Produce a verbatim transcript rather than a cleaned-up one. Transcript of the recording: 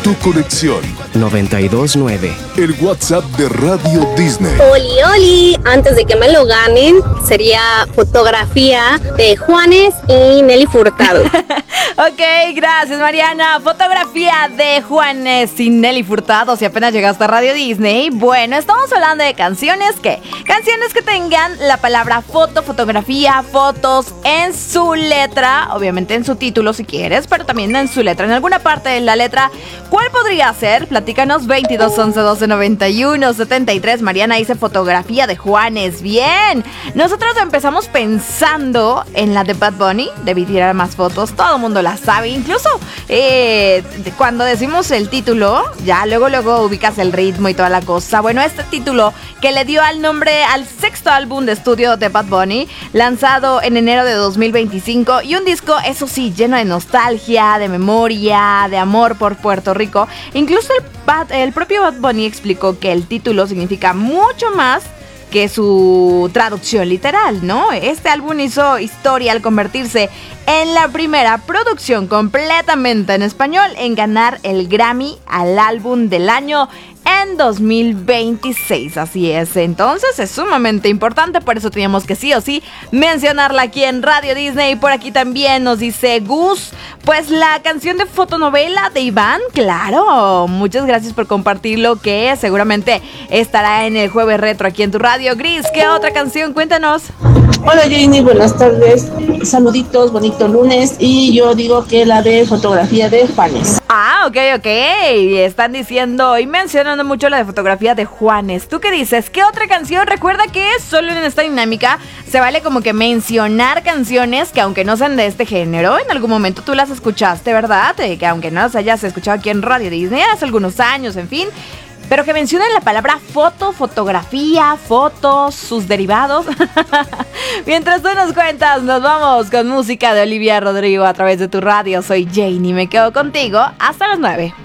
tu conexión. noventa y dos nueve. El WhatsApp de Radio Disney. Oli, oli, antes de que me lo ganen, sería fotografía de Juanes y Nelly Furtado. Ok, gracias Mariana. Fotografía de Juanes y Nelly Furtado. Si apenas llegaste a Radio Disney, bueno, estamos hablando de canciones que Canciones que tengan la palabra foto, fotografía, fotos en su letra, obviamente en su título si quieres, pero también en su letra, en alguna parte de la letra. ¿Cuál podría ser? Platícanos. Veintidós, once, doce, noventa y uno, setenta y tres. Mariana dice fotografía de Juanes. Bien, nosotros empezamos pensando en la de Bad Bunny, debí tirar más fotos, todo el mundo la sabe, incluso eh, cuando decimos el título, ya luego luego ubicas el ritmo y toda la cosa. Bueno, este título que le dio al nombre al sexto álbum de estudio de Bad Bunny, lanzado en enero de dos mil veinticinco, y un disco, eso sí, lleno de nostalgia, de memoria, de amor por Puerto Rico. Incluso el, Bad, el propio Bad Bunny explicó que el título significa mucho más que su traducción literal, ¿no? Este álbum hizo historia al convertirse en la primera producción completamente en español en ganar el Grammy al álbum del año en dos mil veintiséis, así es. Entonces es sumamente importante, por eso teníamos que sí o sí mencionarla aquí en Radio Disney. Por aquí también nos dice Gus, pues la canción de fotonovela de Iván, claro, muchas gracias por compartirlo, que seguramente estará en el Jueves Retro aquí en tu radio. Gris, ¿qué otra canción? Cuéntanos. Hola Jenny, buenas tardes, saluditos, bonito lunes, y yo digo que la de fotografía de Juanes. Ah, ok, ok, están diciendo y mencionando mucho la de fotografía de Juanes. ¿Tú qué dices? ¿Qué otra canción? Recuerda que solo en esta dinámica se vale como que mencionar canciones que aunque no sean de este género, en algún momento tú las escuchaste, ¿verdad? Eh, que aunque no las hayas escuchado aquí en Radio Disney hace algunos años, en fin, pero que mencionen la palabra foto, fotografía, fotos, sus derivados. Mientras tú nos cuentas, nos vamos con música de Olivia Rodrigo a través de tu radio. Soy Janie, me quedo contigo hasta las nueve.